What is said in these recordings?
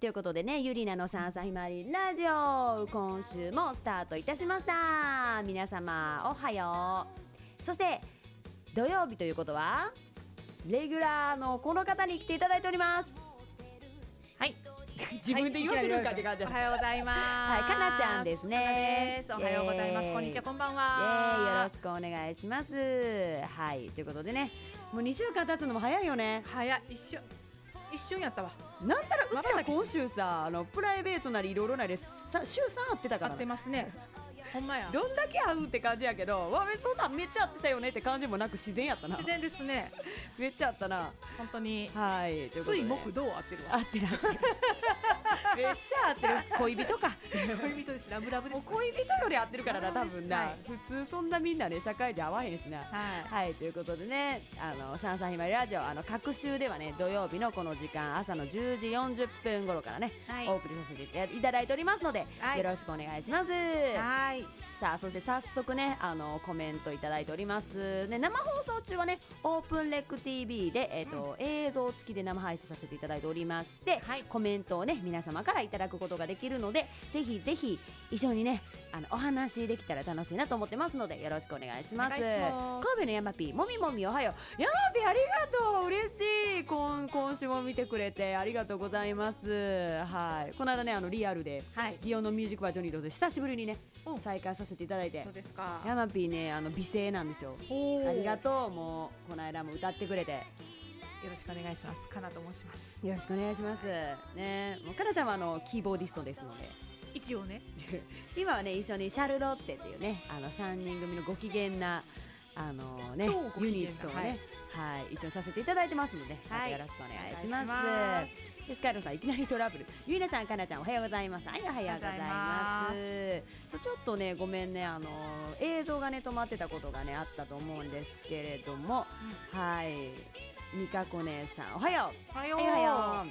いうことでね、ゆりなのさんさひまわりラジオ、今週もスタートいたしました。皆様おはよう。そして土曜日ということはレギュラーのこの方に来ていただいております。 はい、 自分で言わせるかって感じ。 おはようございます。 はい、かなちゃんですね。 おはようございます。こんにちは、こんばんは。 よろしくお願いします。はい、ということでね、もう2週間経つのも早いよね。 早い、一瞬やったわ。 なんたらうちら今週さ、プライベートなりいろいろなり週3会ってたから。 会ってますね。ほんまや。 どんだけ会うって感じやけど、そんなんめっちゃ会ってたよねって感じもなく自然やったな。 自然ですね。 めっちゃ会ったな。 本当に。 はい。 水木土会ってるわ。 会ってない。めっちゃ会ってる。恋人か。 恋人です。ラブラブです。 もう恋人より会ってるからな、多分な。普通そんなみんなね、社会で会わへんしな。はい。ということでね、さんさんひまわりラジオ、各週ではね、土曜日のこの時間、朝の10時40分頃からね、お送りさせていただいておりますので、よろしくお願いします。はい。さあ、そして早速ね、コメントいただいておりますね。生放送中はね、オープンレック TV で、映像付きで生配信させていただいておりまして、コメントをね、皆様からいただくことができるので、ぜひぜひ一緒にね、お話できたら楽しいなと思ってますので、よろしくお願いします。神戸の山ピー、もみもみおはよう。山ピーありがとう、嬉しい。今週も見てくれてありがとうございます。はい。この間ね、リアルで、リオのミュージックバージョニーで久しぶりにね、再開させていただいて。 そうですか。 ヤマピーね、美声なんですよ。ありがとう。もうこの間も歌ってくれて、 よろしくお願いします。かなと申します。 よろしくお願いしますね。もうかなちゃんはキーボーディストですので、 一応ね今はね、一緒にシャルロッテっていうね、3人組のご機嫌なね、ユニットをね、はい、一緒にさせていただいてますので、よろしくお願いします。スカイロさん、いきなりトラブル。ゆいなさん、かなちゃん、おはようございます。はい、おはようございます。ちょっとね、ごめんね、映像がね止まってたことがねあったと思うんですけれども、はい、みかこ姉さん、おはよう。 おはよう。 はい、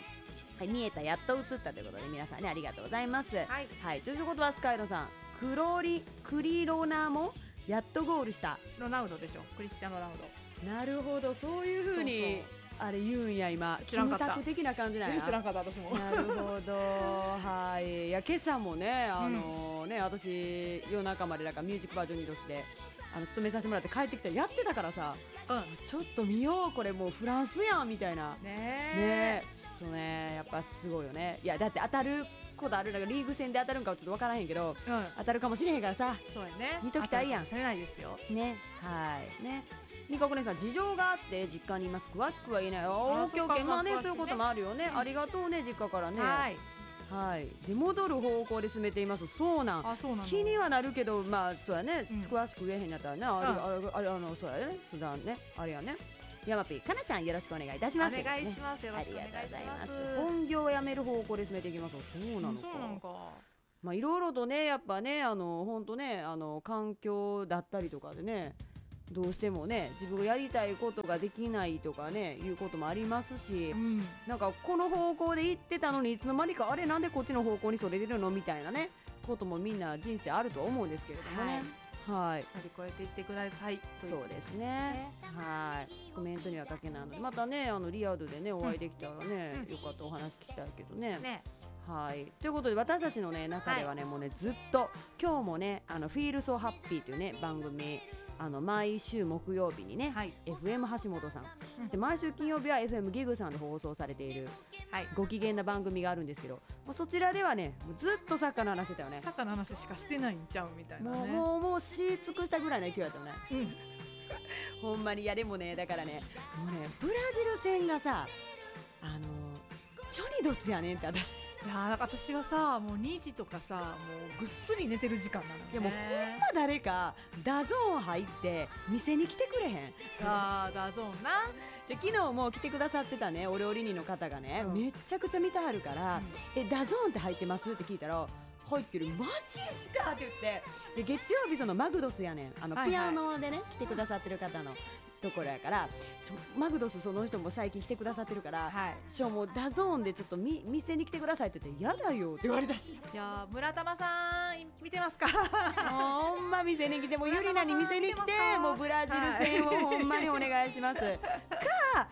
見えた、やっと映ったということで、皆さんね、ありがとうございます。はい、ということはスカイロさん、クリロナもやっとゴールした。 ロナウドでしょ、クリスチャン・ロナウド。 なるほど、そういう風にあれ言うんや。今キムタク的な感じなんや。 知らんかった、私も。 なるほど。はい。いや、今朝もね、私夜中までだからミュージックバージョン2度して勤めさせてもらって帰ってきてやってたからさ、ちょっと見よう、これもうフランスやんみたいなね。ちょっとね、やっぱすごいよね。いや、だって当たることある、なんかリーグ戦で当たるんかちょっと分からへんけど、当たるかもしれへんからさ、 そうやね、 見ときたいやん。 されないですよね。はいね。みかこ姉さん、事情があって実家にいます。詳しくは言えない。オッケーオッケー。まあね、そういうこともあるよね。ありがとうね、実家からね。はい。で、戻る方向で進めています。そうなん。気にはなるけど、まあそうやね。詳しく言えへんやったらね、そうやね。そうだね。あれやね。ヤマピー、かなちゃん、よろしくお願いいたします。 お願いします。よろしくお願いします。 本業を辞める方向で進めていきます。そうなのか。そうなのか。まあいろいろとね、やっぱね、本当ね、環境だったりとかでね、どうしてもね、自分がやりたいことができないとかね、いうこともありますし、なんかこの方向で行ってたのにいつの間にか、あれなんでこっちの方向にそれてるのみたいなね、こともみんな人生あると思うんですけれどもね。はい、 乗り越えていってください。 そうですね。はい、コメントには書けないので、またね、リアルでねお会いできたらね、よかったお話聞きたいけどね。はい、ということで、私たちのね中ではね、もうねずっと今日もねFeel So Happy というね番組、毎週木曜日にね、FM 橋本さん、で毎週金曜日は FM ギグさんで放送されている、ご機嫌な番組があるんですけど、もうそちらではねもうずっとサッカーの話してたよね。 サッカーの話しかしてないんちゃうみたいなね。 もうし尽くしたぐらいの勢いだったよね。ほんまに。いやでもね、だからね、もうね、ブラジル戦がさ、ジョニドスやねんって。私いや、私はさ、もう2時とかさ、もうぐっすり寝てる時間なのね。 いや、もうほんま誰かダゾーン入って店に来てくれへん。 ダゾーンな。 昨日も来てくださってたね、お料理人の方がね、めっちゃくちゃ見てはるから、ダゾーンって入ってますって聞いたら、入ってる。マジっすかって言って、で月曜日そのマグドスやねん、ピアノでね来てくださってる方のところやから、マグドスその人も最近来てくださってるから、もうダゾーンでちょっと店に来てくださいって言って、嫌だよって言われたし。 いや、村玉さん見てますか？ ほんま店に来て、もうゆりなに店に来て、もうブラジル戦をほんまにお願いします。か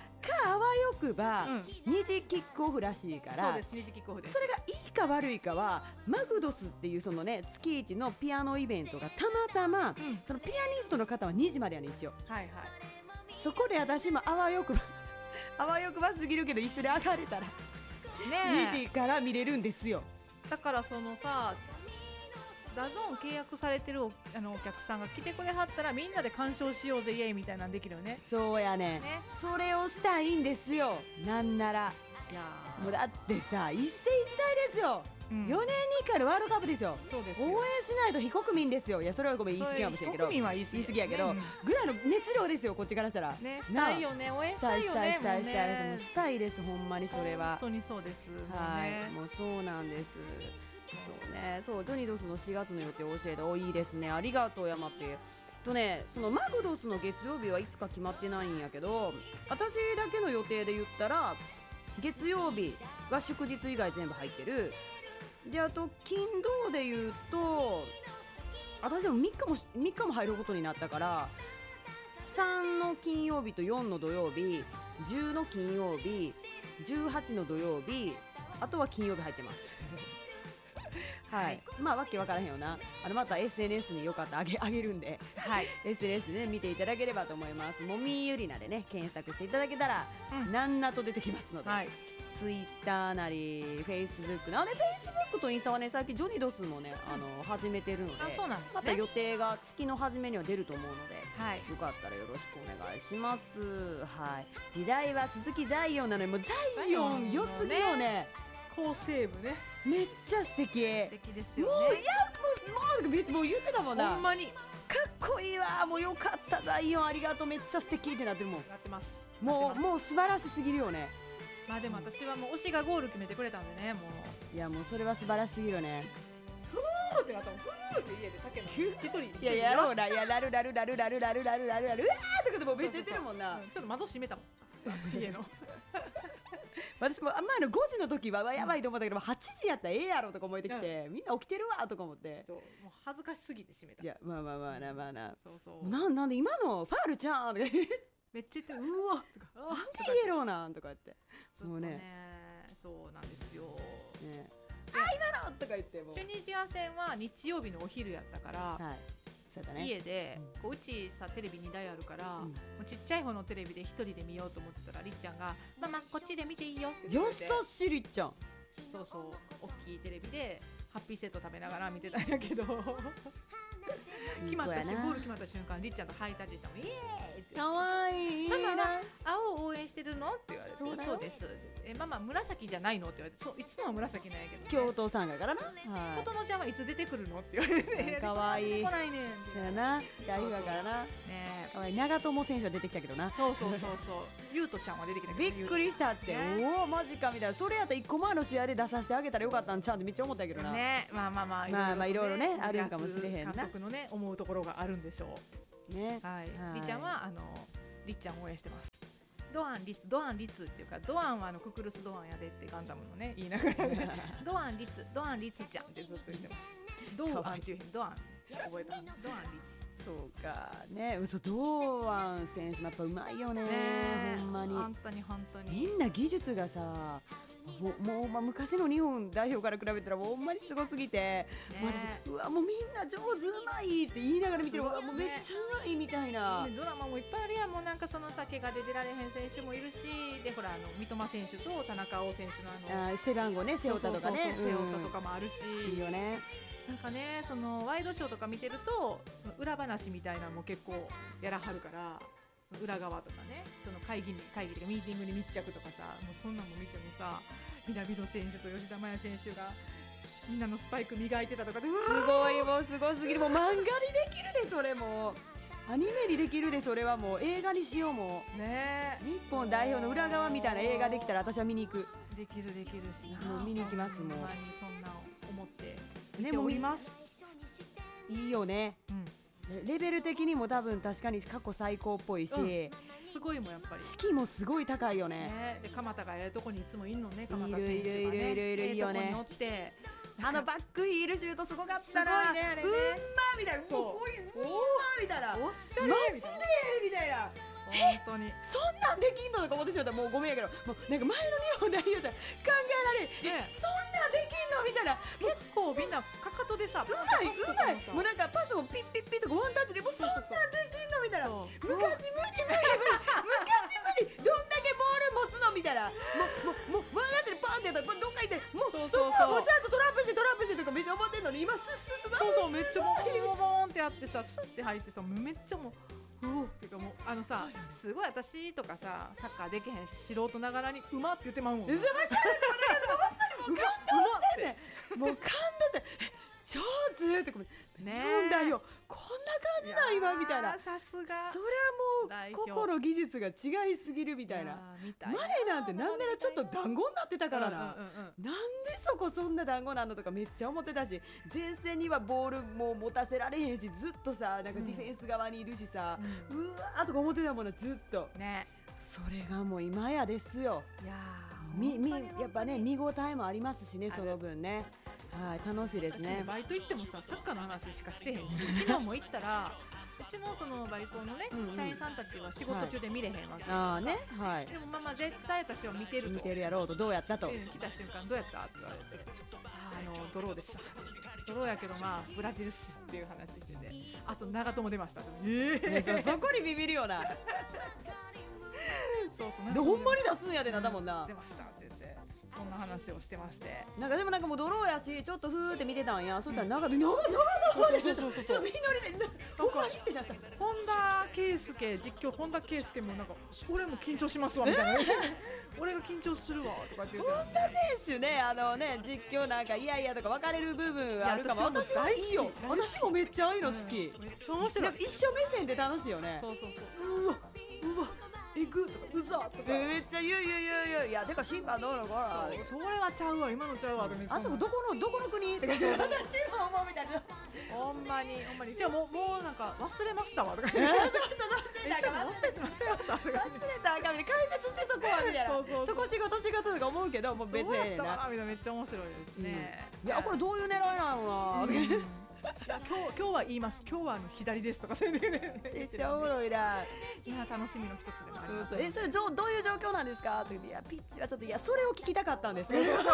あわよくば、二次キックオフらしいから、 そうです、二次キックオフです。 それがいいか悪いかはマグドスっていうそのね月一のピアノイベントがたまたま、そのピアニストの方は2時までやねん一応。 はいはい。 そこで私もあわよくばあわよくばすぎるけど一緒に上がれたら、2時から見れるんですよ。 だからそのさ、ダゾーン契約されてるお客さんが来てくれはったらみんなで鑑賞しようぜイエイみたいなんできるよね。 そうやね、それをしたいんですよ。なんならいやもうだってさ一世一代ですよ、4年に1回のワールドカップですよ。 そうですよ。 応援しないと非国民ですよ。いやそれはごめん言い過ぎかもしれんけど、 国民は言い過ぎやけど、ぐらいの熱量ですよこっちからしたら。 ね、したいよね、応援したいよね。 したいです、ほんまにそれは。 本当にそうです。 はい、もうそうなんです。そうね、そうジョニードスの4月の予定を教えて、おいいですね、ありがとうヤマペとね。そのマグドスの月曜日はいつか決まってないんやけど、私だけの予定で言ったら月曜日が祝日以外全部入ってる。であと金土で言うと私でも3日も入ることになったから、3の金曜日と4の土曜日、10の金曜日、18の土曜日、あとは金曜日入ってますはい、まあわけわからへんよな。また SNS によかったらあげるんで、はい、SNS で、ね、見ていただければと思います。もみゆりなでね検索していただけたら、なんなと出てきますので、はい、ツイッターなりフェイスブックなので、フェイスブックとインスタはね最近ジョニードスもね始めてるので、 そうなんですね、 また予定が月の初めには出ると思うので、 はい、 よかったらよろしくお願いします。はい、時代は鈴木ザイオンなので、もうザイオン良すぎよね。 好セーブね、 めっちゃ素敵。素敵ですよね。 もういやもう言ってたもんな。 ほんまにかっこいいわ。もうよかったザイオンありがとう、めっちゃ素敵ってなってるもん。 なってます。 もう素晴らしすぎるよね。 まあでも私はもう推しがゴール決めてくれたんでね、もういやもうそれは素晴らしすぎるね。 ふーってなったもん、ふーって家で叫んだ。一人いややろうな、いやラルうわーってこともめっちゃ言ってるもんな。 ちょっと窓閉めたもん家の私も5時の時はやばいと思ったけど、8時やったらええやろとか思えてきて、みんな起きてるわとか思って、 もう恥ずかしすぎて閉めた。 いやまあな、 そうなんで今のファールちゃんとかめっちゃ言って、うわとかなんでイエローなんとか言って、 もうね、そうなんですよ、 ね、今のとか言って、もうチュニジア戦は日曜日のお昼やったから、はい、家でうちさテレビ2台あるから、もうちっちゃい方のテレビで一人で見ようと思ってたら、りっちゃんがママこっちで見ていいよって言って、 優しいりっちゃん。 そう大きいテレビでハッピーセット食べながら見てたんやけど決まったし、ゴール決まった瞬間りっちゃんとハイタッチしたもん、イエーイって。 かわいいママは青を応援してるのって言われて、そうです。ママ紫じゃないのって言われて、そういつもは紫なんやけど、ね、 京都さんがからな、 琴乃ちゃんはいつ出てくるのって言われて、 かわいい、 来ないねんそうやな、大学からな、ね、かわいい。長友選手は出てきたけどな、 そうゆうとちゃんは出てきたけど、 びっくりしたって、おおマジかみたいな。それやったら1個前の試合で出させてあげたらよかったんちゃうんってめっちゃ思ったけどな。 ね、まあいろいろねあるんかもしれへんな。 監督のね思うところがあるんでしょうね。はい、りっちゃんはりっちゃんを応援してます。ドアンリツっていうか、ドアンはククルスドアンやでってガンダムのね言いながらねドアンリツちゃんってずっと言ってます。ドアンっていうドアン覚えた。ドアンリツ。 そうかね、堂安選手もやっぱうまいよね、ほんまに。 本当にみんな技術がさ、もう昔の日本代表から比べたらもうほんまにすごすぎて、私うわもうみんな上手うまいって言いながら見てる、もうめっちゃうまいみたいな、 ドラマもいっぱいあるやん。もうなんかそのさ、怪我で出られへん選手もいるし、でほら三笘選手と田中碧選手の背番号ね、背負ったとかね、 背負ったとかもあるし、 いいよね。 なんかね、そのワイドショーとか見てると裏話みたいなのも結構やらはるから、裏側とかね、その会議とかミーティングに密着とかさ、もうそんなの見てもさ、南野選手と吉田麻也選手がみんなのスパイク磨いてたとかで、 すごい、もうすごすぎる。もう漫画にできるで、それもアニメにできるで、それはもう映画にしよう。もうね、日本代表の裏側みたいな映画できたら私は見に行く。 できるしな、 もう見に行きます。もうそんな思って見ております。 いいよね、レベル的にも多分確かに過去最高っぽいし、 すごいもんやっぱり士気もすごい高いよね。 で鎌田がやるとこにいつもいんのね、鎌田選手がね、いるよね。 乗ってバックヒールシュートすごかったな。 すごいね、あれね。 みたいな、こういうみたいな、 おっしゃれマジでみたいな。 本当にそんなんできんのとか思ってしまったらもうごめんやけど、もうなんか前の日本代表さん考えられん、そんなんできんのみたいな、 結構みんなかかとでさうまいもうなんかパスもピッピッピッとかワンタッチでもうそんなんできんのみたいな、昔無理どんだけボール持つのみたいな、もうワンタッチでパンってやったらどっか行ってもうそこはもうちゃんとトラップしてとかめっちゃ思ってんのに、今スッスッスそうめっちゃボーンってやってさスッて入ってさめっちゃもうっていうかもうさすごい私とかさサッカーできへんし素人ながらにうまって言ってまうもん。 分かるもう感動してんねん、もう感動して上手ってなんだよこんな感じだ今みたいな、 さすがそれはもう心技術が違いすぎるみたいな、前なんてなんならちょっと団子になってたからな、なんでそこそんな団子なんのとかめっちゃ思ってたし、前線にはボールも持たせられへんしずっとさなんかディフェンス側にいるしさ、うわーとか思ってたもんなずっとね。それがもう今やですよ。いややっぱね見応えもありますしね、その分ね。はい、楽しいですね。 バイト行ってもさサッカーの話しかしてへんし、昨日も行ったらうちのそのバイトのね社員さんたちは仕事中で見れへんわけ、 ああね、はい。 でも絶対私は見てるやろうと、どうやったと、 来た瞬間どうやったって言われて、ドローでした、ドローやけどブラジルっすっていう話してて、あと長友出ました、 そこにビビるよなそうでほんまに出すんやでな、だもんな、 出ましたって言ってこんな話をしてまして、 なんかでもなんかもうドローやしちょっとふーって見てたんや、そしたら長でちょっと実況本田圭佑実況、本田圭佑もなんか俺も緊張しますわみたいな俺が緊張するわとかって言って、 本田選手ね実況なんかいやいやとか分かれる部分あるかも、私はいいよ、私もめっちゃああいうの好き、 めっちゃ面白い、 一緒目線で楽しいよね。 そううわえぐとかうざとかめっちゃ言ういやてか審判どうのこらそれはちゃうわ今のちゃうわ、 あそこどこの国とか私も思うみたいな、 ほんまにじゃあもうなんか忘れましたわとか忘れたらあかんみたいな、解説してそこはみたいな、そこ仕事とか思うけどもう別にめっちゃ面白いですね。 いやこれどういう狙いなのな今日は言います、今日は左ですとかそういうね、 めっちゃおもろいな、 楽しみの一つでもあります。 それどういう状況なんですかって言って、いやピッチはちょっと、いやそれを聞きたかったんですめっちゃおも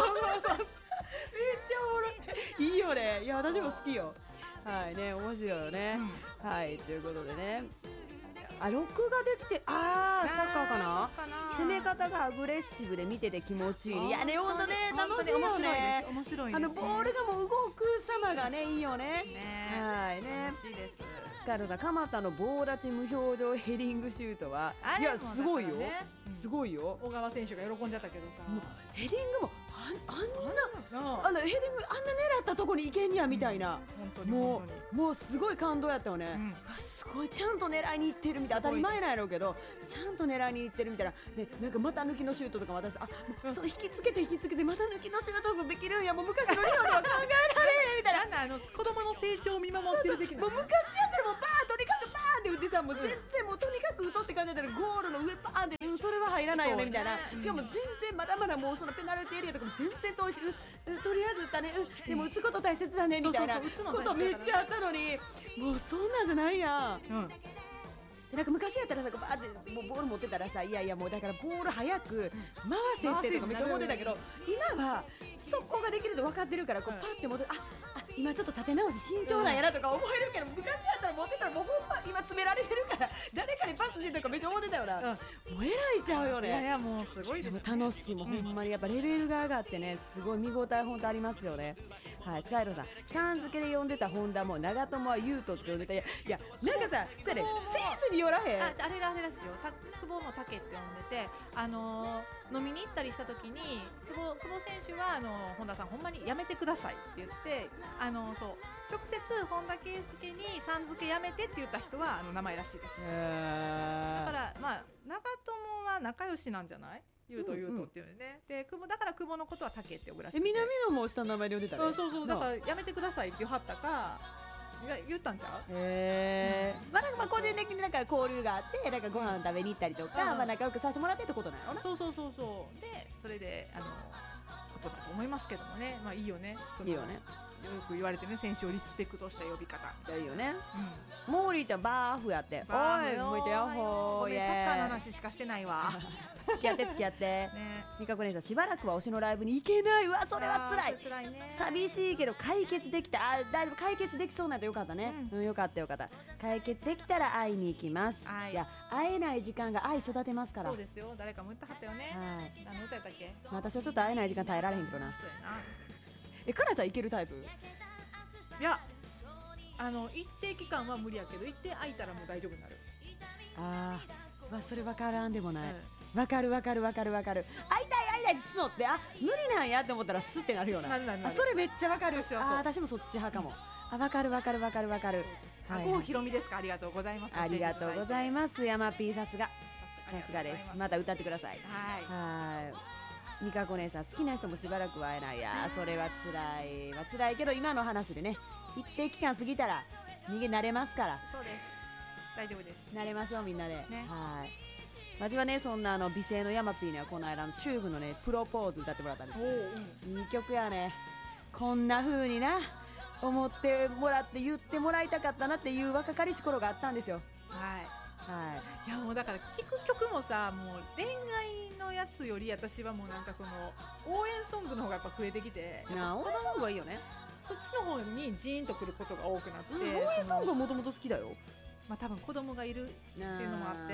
ろい、いいよね、いや私も好きよ、はいね、面白いよね、はいということでね、録画できて、サッカーかな、攻め方がアグレッシブで見てて気持ちいい、いやね、ほんとね楽しいよね、 面白いです、 ボールがもう動く様がねいいよね、はいね、 楽しいです。 スカルさん、蒲田の棒立ち無表情ヘディングシュートは、いやすごいよ、すごいよ、 小川選手が喜んじゃったけどさ、 ヘディングもあんなヘディングあんな狙ったとこに行けんやみたいな、もうすごい感動やったよね、すごいちゃんと狙いに行ってるみたいな、当たり前なんやろうけどちゃんと狙いに行ってるみたいな、でなんかまた抜きのシュートとか私そう引きつけてまた抜きのシュートもできるんや、もう昔のリオでは考えられへんみたいな、 子供の成長を見守ってる的な、 もう昔やったらもうバーンとにかくバーンって打ってさ、もう全然もうとにかく打とうって感じだったらゴールの上バーンってそれは入らないよねみたいな、しかも全然まだまだもうそのペナルティエリアとかも全然遠いし、とりあえず打ったね、でも打つこと大切だねみたいなことめっちゃあったのに、もうそんなんじゃないやん。なんか昔やったらさ、バーってもうボール持ってたらさ、いやいやもうだからボール早く回せってとかめっちゃ思ってたけど、今は速攻ができると分かってるから、こうパッて持って、今ちょっと立て直し慎重なんやなとか思えるけど、昔やったら持ってたらもうほんま今詰められてるから誰かにパスしてとかめっちゃ思ってたよな、もうえらいちゃうよね。 いやもうすごいです、 楽しい、もうほんまにやっぱレベルが上がってね、すごい見応え本当ありますよね。はい、スカイロさん、さん付けで呼んでた本田も長友は優斗って呼んでた、いやなんかさ、それ選手によらへん、 あれらしいよ、久保も竹って呼んでて、飲みに行ったりした時に久保選手は本田さんほんまにやめてくださいって言って、そう直接本田圭佑にさん付けやめてって言った人は名前らしいです。だから長友は仲良しなんじゃない？言うとっていうね、でだから久保のことは竹って呼ぶらしい。 南野も下の名前で呼んでたね。 そうだからやめてくださいって言わはったか言ったんちゃう？ なんか個人的になんか交流があって、なんかご飯食べに行ったりとか、仲良くさせてもらってってことなのな。 そうでそれでことだと思いますけどもね、いいよね。 いいよね。 く言われてね、選手をリスペクトした呼び方いいよね。モーリーちゃんバーフやって、おいむいちゃんヤッホー、イエーイ。 サッカーの話しかしてないわ。 付き合って付き合って。みかこ姉さん、しばらくは推しのライブに行けない。うわ、それは辛い。寂しいけど解決できた。だいぶ解決できそうなんてよかったね。よかったよかった。解決できたら会いに行きます。いや、会えない時間が愛育てますから。 そうですよ。誰かも言ったはったよね。何の歌やったっけ？ 私はちょっと会えない時間耐えられへんけどな。かなちゃんいけるタイプ？ いや、一定期間は無理やけど、一定空いたらもう大丈夫になる。 それ分からんでもない。分かる。会いたいって募って、無理なんやって思ったらスッてなるような。それめっちゃ分かる。私もそっち派かも。分かる。 郷ひろみですか。ありがとうございます。 ありがとうございます。山 P さすがです。また歌ってください。みかこ姉さん、好きな人もしばらく会えない。それは辛いけど、今の話でね、一定期間過ぎたら逃げ慣れますから。 そうです、大丈夫です。 慣れましょう、みんなで。マジはね、そんな美声の山 P にはこの間チューブのね、プロポーズ歌ってもらったんですよ。いい曲やね。こんな風にな思ってもらって言ってもらいたかったなっていう若かりし頃があったんですよ。 いや、もうだから聴く曲もさ、もう恋愛のやつより私はもうなんかその応援ソングの方がやっぱ増えてきて、 応援ソングはいいよね。 そっちの方にジーンとくることが多くなって、応援ソングはもともと好きだよ。 多分子供がいるっていうのもあって、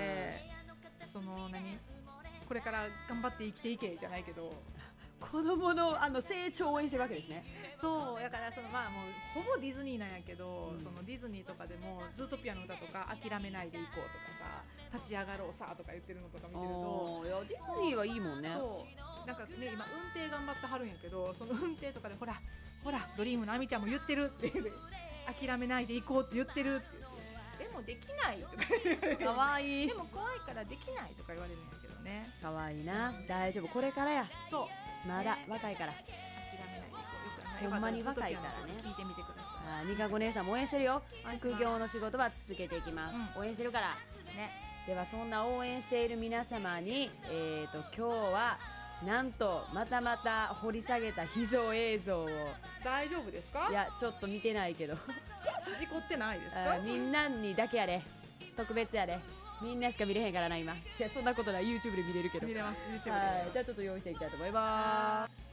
これから頑張って生きていけじゃないけど、 子供の成長を応援してるわけですね。 そうだから、もうほぼディズニーなんやけど、そのディズニーとかでもズートピアの歌とか諦めないでいこうとかさ、立ち上がろうさとか言ってるのとか見てると、 いやディズニーはいいもんね。 なんかね、今運転頑張ってはるんやけど、その運転とかでほらドリームのあみちゃんも言ってるっていう諦めないでいこうって言ってるって言って、でもできないとか言われて、かわいい。でも怖いからできないとか言われるんやけどね。 かわいいな。大丈夫、これからや。まだ若いから。 諦めないでいこう。 ほんまに若いからね。 聞いてみてください。 みかこ姉さんも応援してるよ。副業の仕事は続けていきます。応援してるからね。ではそんな応援している皆様に、今日はなんとまた掘り下げた秘蔵映像を。 大丈夫ですか？ いや、ちょっと見てないけど。 事故ってないですか？ みんなにだけやで。特別やで。みんなしか見れへんからな今。いや、そんなことない。 YouTube で見れるけど。 見れます。 YouTube で。 じゃあちょっと用意していきたいと思います。